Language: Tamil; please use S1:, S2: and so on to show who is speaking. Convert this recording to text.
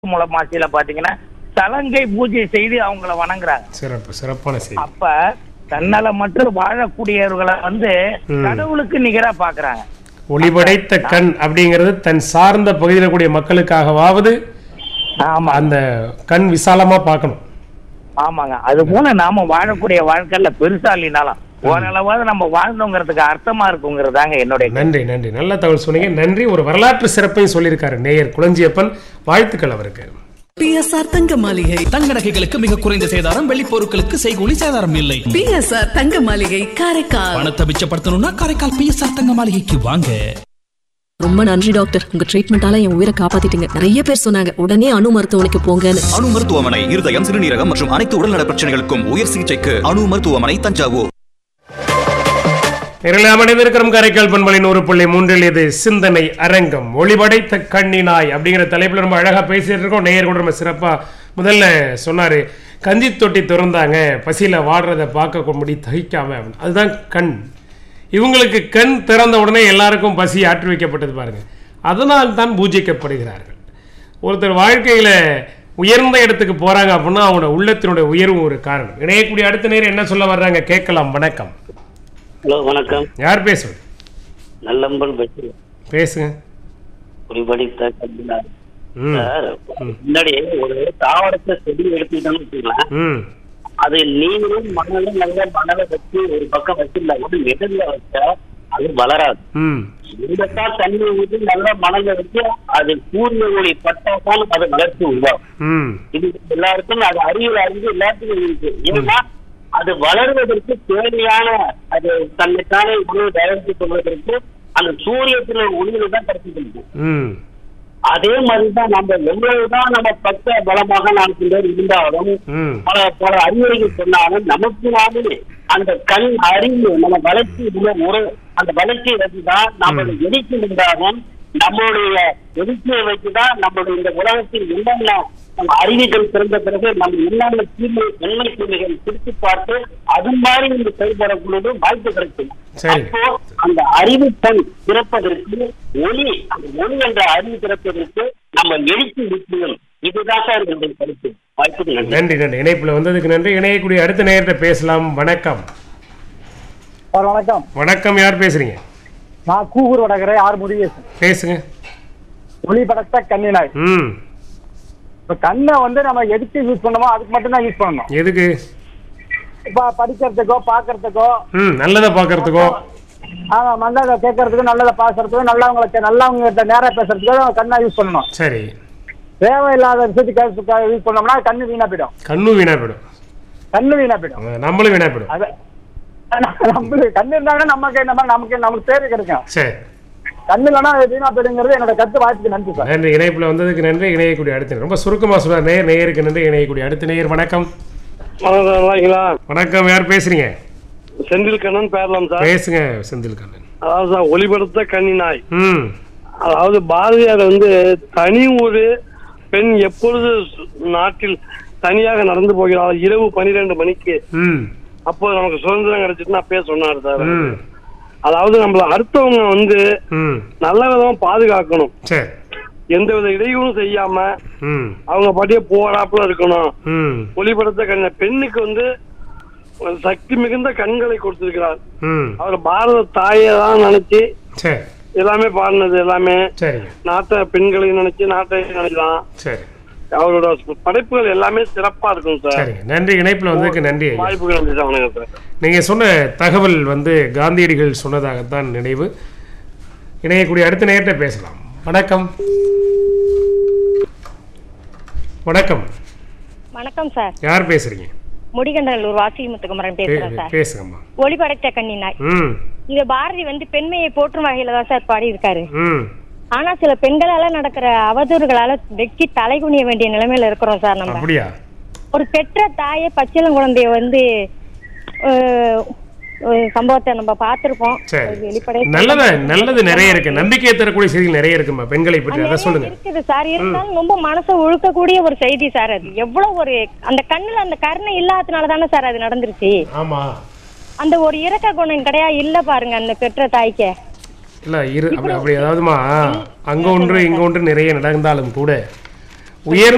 S1: மூலமாசியில பாத்தீங்கன்னா சலங்கை பூஜை செய்து அவங்கள வணங்குறாங்க.
S2: சிறப்பான செய்தி.
S1: அப்ப தன்னலமற்று வாழக்கூடியவர்களை கடவுளுக்கு நிகரா பாக்குறாங்க.
S2: ஒளிபடைத்த கண் அப்படிங்கிறது தன் சார்ந்த பகுதியில் கூடிய மக்களுக்காகவாவது அந்த கண் விசாலமா பார்க்கணும்.
S1: ஆமாங்க. அது போல நாம வாழக்கூடிய வாழ்க்கையில பெருசா இல்லைனாலும் ஓரளவாவது நம்ம வாழ்ந்தோங்கிறதுக்கு அர்த்தமா இருக்குங்கிறதாங்க என்னுடைய.
S2: நன்றி நன்றி, நல்ல தகவல் சொன்னீங்க. நன்றி. ஒரு வரலாற்று சிறப்பையும் சொல்லியிருக்காரு நேயர் குளஞ்சியப்பன். வாழ்த்துக்கள் அவருக்கு.
S3: பிஎஸ்ஆர் தங்க மாளிகை
S4: தங்க நகைகளுக்கு மிக குறைந்த சேதாரம், வெள்ளி பொருட்களுக்கு செய்கூலி சேதாரம் இல்லை.
S3: பிஎஸ்ஆர் தங்க மாளிகை காரைக்கால்.
S4: பணத்தை மிச்சப்படுத்தணும்னா காரைக்கால் பிஎஸ்ஆர் தங்க மாளிகைக்கு வாங்க.
S5: ரொம்ப நன்றி டாக்டர், உங்க ட்ரீட்மெண்டால என் உயிரை காப்பாத்திட்டீங்க. நிறைய பேர் சொன்னாங்க உடனே அணு மருத்துவமனைக்கு போங்கன்னு.
S6: அணு மருத்துவமனை இருதயம், சிறுநீரகம் மற்றும் அனைத்து உடல்நல பிரச்சனைகளுக்கும் உயர் சிகிச்சைக்கு அணு மருத்துவமனை, தஞ்சாவூர்.
S2: அமணிந்திருக்கிறோம் காரைக்கால் பண்பலை 100.3 இது சிந்தனை அரங்கம். ஒளிபடைத்த கண்ணினாய் அப்படிங்கிற தலைப்புல ரொம்ப அழகா பேசிட்டு இருக்கோம். நேயர் கூட ரொம்ப சிறப்பா முதல்ல சொன்னாரு, கஞ்சி தொட்டி திறந்தாங்க, பசியில வாடுறத பார்க்க முடி தகிக்காம. அதுதான் கண். இவங்களுக்கு கண் திறந்த உடனே எல்லாருக்கும் பசி ஆற்றி வைக்கப்பட்டது பாருங்க. அதனால் தான் பூஜிக்கப்படுகிறார்கள். ஒருத்தர் வாழ்க்கையில உயர்ந்த இடத்துக்கு போறாங்க அப்படின்னா அவனோட உள்ளத்தினுடைய உயர்வும் ஒரு காரணம். இணையக்கூடிய அடுத்த நேரம் என்ன சொல்ல வர்றாங்க கேட்கலாம். வணக்கம்.
S7: ஹலோ, வணக்கம்.
S2: யார் பேசுவது?
S7: நல்லம்பல் பேசுறேன்.
S2: பேசுங்க.
S7: ஒளிபடைத்த கண்ணினாய். முன்னாடி ஒரு தாவரத்தை செடி எடுத்துக்கிட்டோம்னு வச்சுக்கலாம், அது நீரும் மணலும் நல்ல மணலை வச்சு ஒரு பக்கம் வச்சிருந்தா கூட நெடுல வச்சா அது வளராது. எங்கத்தான் தண்ணி ஊற்றி நல்ல மணலை வச்சு அது சூரிய ஒளி பட்டாதான் அது வளர்ச்சி உருவாகும். இது எல்லாருக்கும் அது அறிவில் அறிந்து எல்லாத்துக்கும் இருக்கு. ஏன்னா அது வளர்வதற்கு தேவையான அது தன்னைத்தான உணவு தயாரித்துக் கொள்வதற்கு அந்த சூரியத்துல ஒளியில தான் கிடைச்சிருக்கு. அதே மாதிரிதான் நம்ம எவ்வளவுதான் நம்ம பக்க பலமாக 4 பேர் இருந்தாலும் பல அறிவுரைகள் சொன்னாலும் நமக்கு நாமே அந்த கண் அறிவு நம்ம வளர்ச்சி அந்த வளர்ச்சியை வச்சுதான் நம்ம எதிர்த்து இருந்தாலும் நம்மளுடைய எதிர்ச்சியை வச்சுதான் நம்மளுடைய இந்த உலகத்தில் என்னென்ன நம்ம அறிவிகள் பிறந்த பிறகு நம்ம என்னென்ன நன்மை தீமைகள் பிரித்து பார்த்து அது மாதிரி இந்த செயல்படக்கூடிய வாய்ப்பு கிடைக்கும். அப்போ அந்த அறிவு கண் பிறப்பதற்கு அந்த ஒளி என்ற அறிவு பிறப்பதற்கு நம்ம எழுச்சி முக்கியம். இதுதான் சார் என்னுடைய கருத்து. வாய்ப்புக்கு நன்றி.
S2: நன்றி நன்றி. இணைப்புல வந்ததுக்கு நன்றி. இணையக்கூடிய அடுத்த நேரத்தை பேசலாம். வணக்கம்.
S8: வணக்கம்.
S2: வணக்கம். யார் பேசுறீங்க?
S8: நான் கூகூர் வடகரை ஆர் முருகேசன் பேசுங்க. ஒளிபடைத்த கண்ணினாய். இப்ப கண்ணை நம்ம எதுக்கு யூஸ் பண்ணணுமோ அதுக்கு மட்டும் தான் யூஸ் பண்ணணும்.
S2: எதுக்கு?
S8: இப்ப படிக்கிறதுக்கோ பாக்குறதுக்கோ,
S2: நல்லதை பாக்குறதுக்கோ,
S8: நல்லதை கேட்கறதுக்கு, நல்லதை பாக்குறதுக்கோ, நல்லவங்க நேரம் பேசுறதுக்கோ கண்ணா யூஸ் பண்ணணும். சரி. தேவையில்லாத விஷயத்துக்கு யூஸ் பண்ணோம்னா கண்ணு வீணா போயிடும். கண்ணு வீணா போயிடும்.
S2: நம்மளும் வீணா போயிடும்.
S8: கண்ணு இருந்தாங்கன்னா நமக்கு தேவை கிடைக்கும். சரி. கண்ணு இல்லைன்னா வீணா போயிடுங்கிறது என்னோட கருத்து. வாய்ப்புக்கு நன்றி சார்.
S2: நன்றி. இணைப்புல வந்ததுக்கு நன்றி. இணையக்கூடிய அடுத்த ரொம்ப சுருக்கமா சொல்றார் நேயருக்கு நன்றி. இணையக்கூடிய அடுத்த நேயர். வணக்கம். வணக்கம். யார் பேசுறீங்க?
S9: செந்தில் கண்ணன் பேரலாம் சார்.
S2: பேசுங்க செந்தில் கண்ணன்.
S9: அதாவது சார், ஒளிபடைத்த கண்ணினாய். அதாவது பாரதியார் தனி ஒரு பெண் எப்பொழுது நாட்டில் தனியாக நடந்து போகிறாள் இரவு 12 மணிக்கு, அப்போ நமக்கு சுதந்திரம் கிடைச்சிட்டுன்னா பேச சொன்னாரு சார். அதாவது நம்மள அடுத்தவங்க நல்ல விதமா பாதுகாக்கணும், எந்தவித இடையூறும் செய்யாம அவங்க பாட்டியே போராப்புல இருக்கணும். ஒளிபடைத்த கண்ண பெண்ணுக்கு சக்தி மிகுந்த கண்களை கொடுத்திருக்கிறார். அவர் பாரத தாயை தான் நினைச்சு எல்லாமே பாடினது, எல்லாமே நாட்டை பெண்களையும் நினைச்சு நாட்டை நினைக்கலாம். அவரோட படைப்புகள் எல்லாமே சிறப்பா இருக்கும் சார்.
S2: நன்றி. இணைப்புல வந்ததுக்கு நன்றி.
S9: வாய்ப்புக்கு நன்றி சார். வணக்கம் சார்.
S2: நீங்க சொன்ன தகவல் காந்தியடிகள் சொன்னதாகத்தான் நினைவு. இணையக்கூடிய அடுத்த நேரத்தை பேசலாம். வணக்கம். வணக்கம்.
S10: வணக்கம் சார்.
S2: யார் பேசுறீங்க?
S10: முடிகண்டலூர் வாசி முத்துக்குமரன் பேசுறேன் சார்.
S2: பேசுங்கம்மா.
S10: ஒளிபடைத்த கண்ணினாய். இது பாரதி பெண்மையை போற்றும் வகையில தான் சார் பாடி இருக்காரு. ஆனா சில பெண்களால நடக்கிற அவதூறுகளால வெக்கி தலைகுனிய வேண்டிய நிலைமையில இருக்கிறோம் சார். நம்ம ஒரு பெற்ற தாயை பச்சிளம் குழந்தைய சம்பவத்தை நம்ம பார்த்திருப்போம்.
S2: நல்லது நிறைய இருக்கு, நம்பிக்கை தரக்கூடிய செய்திகள் நிறைய இருக்குமா பெண்களை பற்றி, அத சொல்லுங்க.
S10: இருக்குது சார். இருந்தாலும் ரொம்ப மனசை உழுக்கக்கூடிய ஒரு செய்தி சார். அது எவ்வளவு ஒரு அந்த கண்ணுல அந்த கருணை இல்லாதனால தானே சார் அது நடந்துருச்சு. ஆமா. அந்த ஒரு இரக்க குணம் கிடையாது இல்ல பாருங்க அந்த பெற்ற தாய்க்கு.
S2: இல்ல அப்படி அதாவதுமா அங்க ஒன்று இங்க ஒன்று நிறைய நடந்தாலும் கூட உயர்ந்த